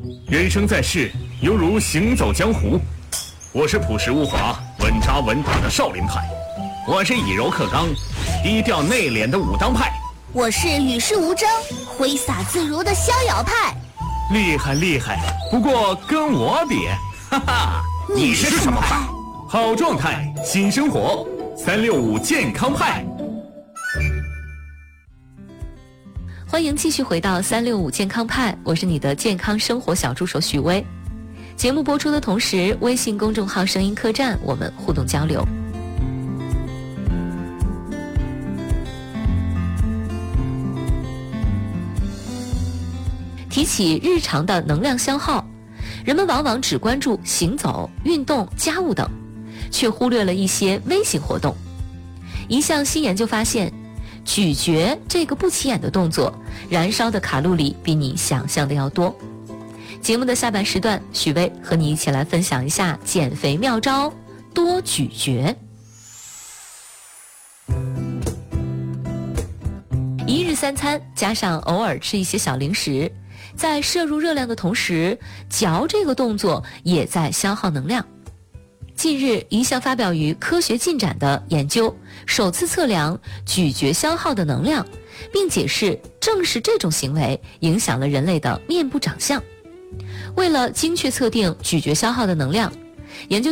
人生在世，犹如行走江湖。我是朴实无华、稳扎稳打的少林派，我是以柔克刚、低调内敛的武当派， 我是与世无争、挥洒自如的逍遥派。 厉害厉害，不过跟我比，哈哈， 你是什么派？ 好状态，新生活，365健康派。 欢迎继续回到365健康派，我是你的健康生活小助手许巍。节目播出的同时，微信公众号声音客栈我们互动交流。提起日常的能量消耗，人们往往只关注行走、运动、家务等，却忽略了一些微型活动。一项新研究发现，咀嚼这个不起眼的动作，燃烧的卡路里比你想象的要多。节目的下半时段，许巍和你一起来分享一下减肥妙招，多咀嚼。一日三餐加上偶尔吃一些小零食，在摄入热量的同时，嚼这个动作也在消耗能量。近日，一项发表于《科学进展》的研究首次测量咀嚼消耗的能量，并解释正是这种行为影响了人类的面部长相。为了精确测定咀嚼消耗的能量，研究